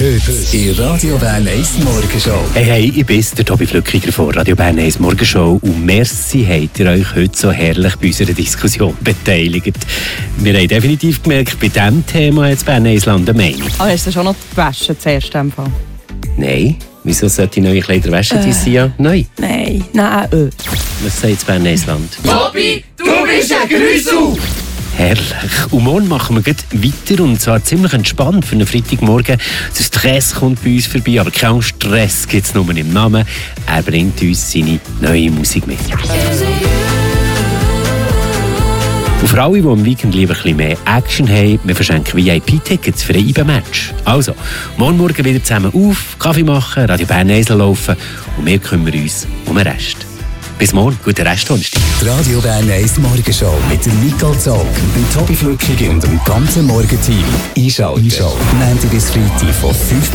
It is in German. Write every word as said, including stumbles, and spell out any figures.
Heute in Radio Bern eins Morgenshow. Hey, hey, ich bin der Tobi Flückiger von Radio Bern eins Morgenshow und merci, habt ihr euch heute so herrlich bei unserer Diskussion beteiligt. Wir haben definitiv gemerkt, bei diesem Thema hat Bern eins Land eine Meinung. Ah, hast du schon noch gewaschen zuerst in dem Fall? Nein. Wieso sollte ich neue Kleider waschen? Äh. Die sind ja neu. Nein, nein, äh. Was sagt Bern eins Land? Tobi, du bist ein Grüssel! Herrlich. Und morgen machen wir gleich weiter und zwar ziemlich entspannt für einen Freitagmorgen. Der Stress kommt bei uns vorbei, aber kein Stress gibt es nur im Namen. Er bringt uns seine neue Musik mit. Und für alle, die am Weekend lieber ein bisschen mehr Action haben, wir verschenken V I P-Tickets für ein I B A-Match. Also, morgen Morgen wieder zusammen auf, Kaffee machen, Radio Bern eins laufen und wir kümmern uns um den Rest. Bis morgen, guten Rest, Donnerstag. Die Radio Bern eins Morgenshow mit dem Nicole Zog, dem Tobi Flückiger und dem ganzen Morgenteam. Einschalten. Einschalten. Montag bis Freitag von fünf